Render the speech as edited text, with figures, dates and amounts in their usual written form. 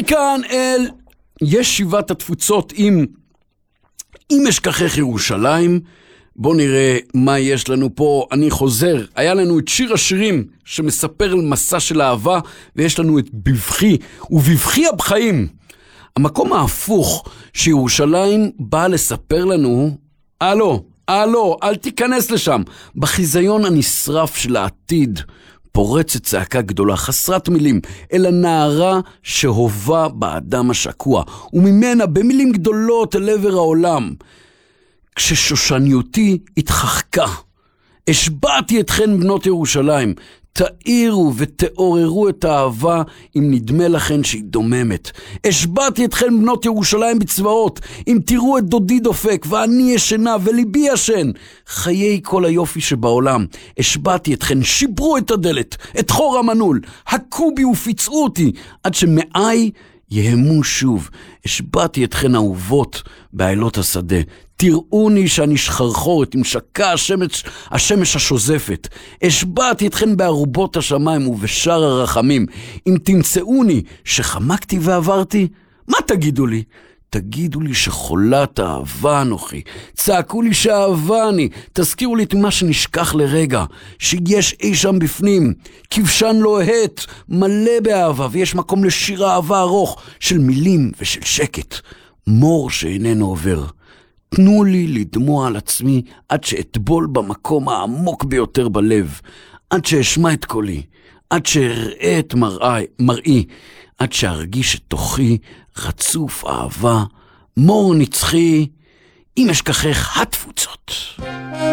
מכאן אל ישיבת התפוצות עם אשכחך ירושלים. בואו נראה מה יש לנו פה. אני חוזר, היה לנו את שיר השירים שמספר על מסע של אהבה, ויש לנו את בבכי, ובבכי הבחיים. המקום ההפוך שירושלים באה לספר לנו, הלו, אל תיכנס לשם. בחיזיון הנשרף של העתיד פורצת צעקה גדולה חסרת מילים אל הנערה שהובה באדם השקוע, וממנה במילים גדולות אל עבר העולם. כששושניותי התחחקה, השבעתי אתכן בנות ירושלים, תאירו ותעוררו את האהבה אם נדמה לכן שהיא דוממת. השבעתי אתכן בנות ירושלים בצבאות, אם תראו את דודי דופק ואני ישנה וליבי ישן, חיי כל היופי שבעולם. השבעתי אתכן, שיברו את הדלת, את חור המנעול, הכו בי ופיצעו אותי עד שמאי יהמו שוב. השבעתי אתכן אהובות בעילות השדה, תראוני שאני שחרחורת עם שקע השמש השוזפת. השבעתי אתכן בערובות השמיים ובשאר הרחמים, אם תמצאוני שחמקתי ועברתי, מה תגידו לי? תגידו לי שחולת אהבה אנוכי, צעקו לי שאהבה אני, תזכירו לי את מה שנשכח לרגע, שיש אי שם בפנים, כבשן לוהט, מלא באהבה, ויש מקום לשיר אהבה ארוך של מילים ושל שקט, מור שאיננו עובר. תנו לי לדמוע על עצמי עד שאטבול במקום העמוק ביותר בלב, עד שאשמע את קולי, עד שאראה את מראי, עד שארגיש את תוכי רצוף אהבה, מור נצחי, אם אשכחך התפוצות.